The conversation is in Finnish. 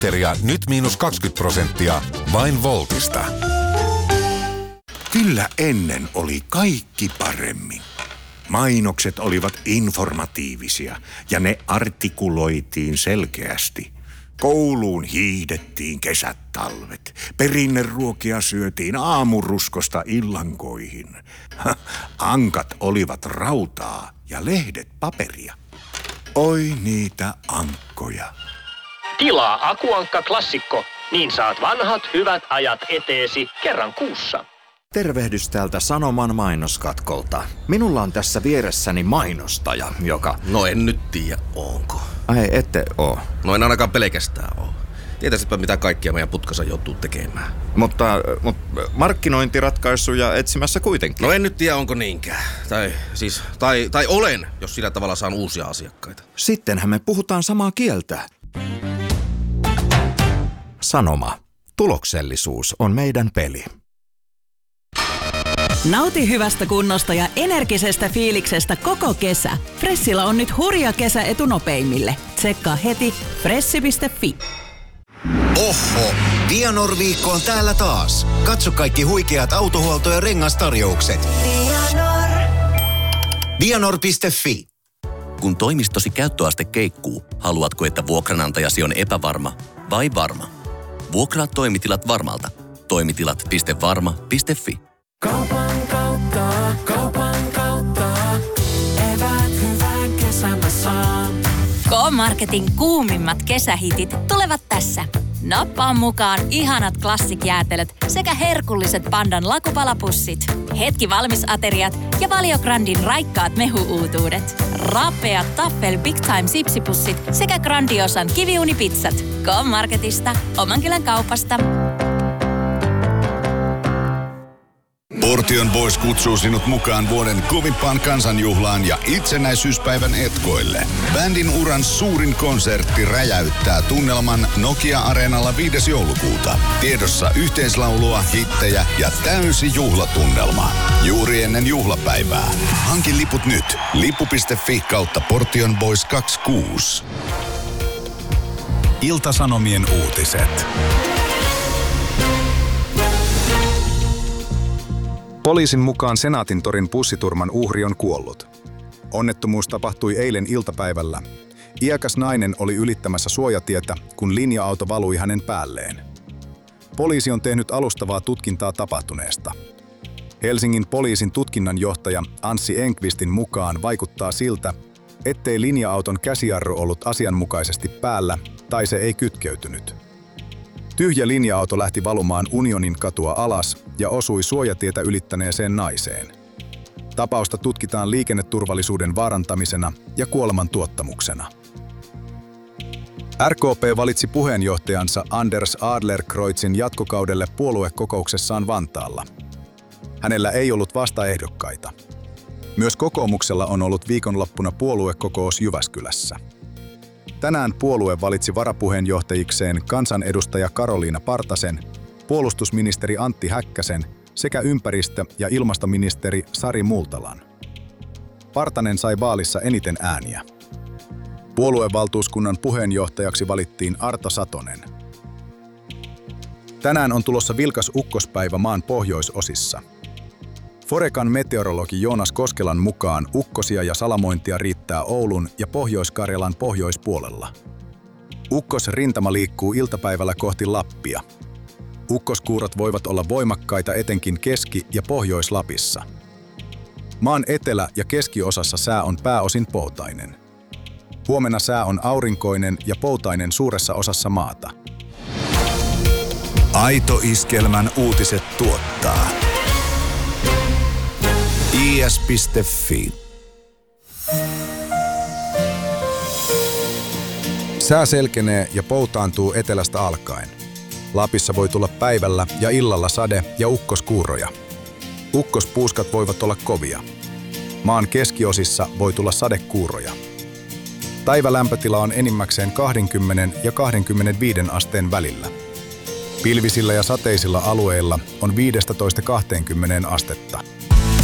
Nyt -20% vain Voltista. Kyllä ennen oli kaikki paremmin. Mainokset olivat informatiivisia ja ne artikuloitiin selkeästi. Kouluun hiihdettiin kesät talvet. Perinneruokia syötiin aamuruskosta illankoihin. Ankat olivat rautaa ja lehdet paperia. Oi niitä ankkoja. Tilaa Akuankka Klassikko, niin saat vanhat hyvät ajat eteesi kerran kuussa. Tervehdys täältä Sanoman mainoskatkolta. Minulla on tässä vieressäni mainostaja, joka... No en nyt tiedä, onko. Ai, ette oo. No en ainakaan pelkästään oo. Tietäisitpä mitä kaikkia meidän putkassa joutuu tekemään. Mutta markkinointiratkaisuja etsimässä kuitenkin. No en nyt tiedä, onko niinkään. Tai olen, jos sillä tavalla saan uusia asiakkaita. Sittenhän me puhutaan samaa kieltä. Sanoma. Tuloksellisuus on meidän peli. Nauti hyvästä kunnosta ja energisestä fiiliksestä koko kesä. Fressillä on nyt hurja kesä etunopeimmille. Tsekkaa heti fressi.fi. Oho! Vianor-viikko on täällä taas. Katso kaikki huikeat autohuolto- ja rengastarjoukset. Vianor.fi. Kun toimistosi käyttöaste keikkuu, haluatko, että vuokranantajasi on epävarma vai varma? Vuokraa toimitilat varmalta. Toimitilat.varma.fi. Kaupan kautta, eväät hyvän kesän mä saan. K-Marketin kuumimmat kesähitit tulevat tässä. Nappaa mukaan ihanat klassikjäätelöt sekä herkulliset Pandan lakupalapussit. Hetki valmisateriat ja Valio Grandin raikkaat mehuuutuudet. Rapeat Taffel Big Time sipsipussit sekä Grandiosan kiviunipizzat. K-Marketista, oman kylän kaupasta. Portion Boys kutsuu sinut mukaan vuoden kovimpaan kansanjuhlaan ja itsenäisyyspäivän etkoille. Bändin uran suurin konsertti räjäyttää tunnelman Nokia-areenalla 5. joulukuuta. Tiedossa yhteislaulua, hittejä ja täysi juhlatunnelma. Juuri ennen juhlapäivää. Hanki liput nyt. Lippu.fi/Portion Boys 26. Ilta-Sanomien uutiset. Poliisin mukaan Senaatintorin bussiturman uhri on kuollut. Onnettomuus tapahtui eilen iltapäivällä. Iäkäs nainen oli ylittämässä suojatietä, kun linja-auto valui hänen päälleen. Poliisi on tehnyt alustavaa tutkintaa tapahtuneesta. Helsingin poliisin tutkinnanjohtaja Anssi Enqvistin mukaan vaikuttaa siltä, ettei linja-auton käsijarru ollut asianmukaisesti päällä tai se ei kytkeytynyt. Tyhjä linja-auto lähti valumaan Unionin katua alas ja osui suojatietä ylittäneeseen naiseen. Tapausta tutkitaan liikenneturvallisuuden vaarantamisena ja kuoleman tuottamuksena. RKP valitsi puheenjohtajansa Anders Adlercreutzin jatkokaudelle puoluekokouksessaan Vantaalla. Hänellä ei ollut vastaehdokkaita. Myös kokoomuksella on ollut viikonloppuna puoluekokous Jyväskylässä. Tänään puolue valitsi varapuheenjohtajikseen kansanedustaja Karoliina Partasen, puolustusministeri Antti Häkkäsen sekä ympäristö- ja ilmastoministeri Sari Multalan. Partanen sai vaalissa eniten ääniä. Puoluevaltuuskunnan puheenjohtajaksi valittiin Arto Satonen. Tänään on tulossa vilkas ukkospäivä maan pohjoisosissa. Forecan meteorologi Joonas Koskelan mukaan ukkosia ja salamointia riittää Oulun ja Pohjois-Karjalan pohjoispuolella. Ukkosrintama liikkuu iltapäivällä kohti Lappia. Ukkoskuurot voivat olla voimakkaita etenkin Keski- ja Pohjois-Lapissa. Maan etelä- ja keskiosassa sää on pääosin poutainen. Huomenna sää on aurinkoinen ja poutainen suuressa osassa maata. Aito Iskelmän uutiset tuottaa is.fi. Sää selkenee ja poutaantuu etelästä alkaen. Lapissa voi tulla päivällä ja illalla sade- ja ukkoskuuroja. Ukkospuuskat voivat olla kovia. Maan keskiosissa voi tulla sadekuuroja. Päivälämpötila on enimmäkseen 20 ja 25 asteen välillä. Pilvisillä ja sateisilla alueilla on 15-20 astetta.